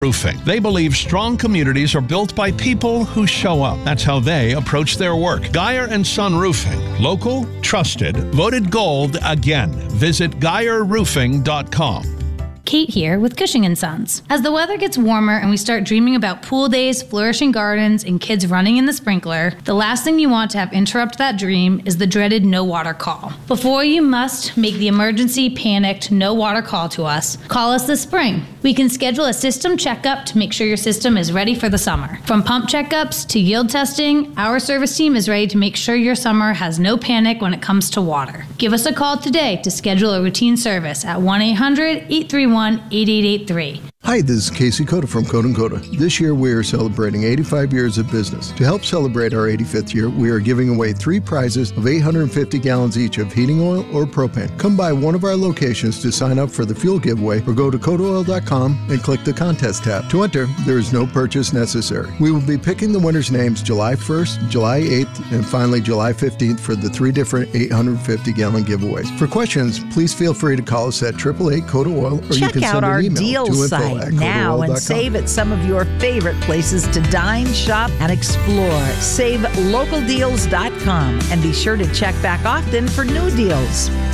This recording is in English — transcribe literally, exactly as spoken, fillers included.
Roofing. They believe strong communities are built by people who show up. That's how they approach their work. Geyer and Son Roofing. Local, trusted, voted gold again. Visit geyer roofing dot com. Kate here with Cushing and Sons. As the weather gets warmer and we start dreaming about pool days, flourishing gardens, and kids running in the sprinkler, the last thing you want to have interrupt that dream is the dreaded no water call. Before you must make the emergency, panicked, no water call to us, call us this spring. We can schedule a system checkup to make sure your system is ready for the summer. From pump checkups to yield testing, our service team is ready to make sure your summer has no panic when it comes to water. Give us a call today to schedule a routine service at one eight hundred, eight three one, eight eight eight three. Hi, this is Casey Cota from Cota and Cota. This year we are celebrating eighty-five years of business. To help celebrate our eighty-fifth year, we are giving away three prizes of eight hundred fifty gallons each of heating oil or propane. Come by one of our locations to sign up for the fuel giveaway or go to cota oil dot com and click the contest tab. To enter, there is no purchase necessary. We will be picking the winners' names July first, July eighth, and finally July fifteenth for the three different eight hundred fifty gallon giveaways. For questions, please feel free to call us at eight eight eight, COTA OIL or Check you can out send our an email deal to info site at now cota oil dot com. and save at some of your favorite places to dine, shop, and explore. Save local deals dot com and be sure to check back often for new deals.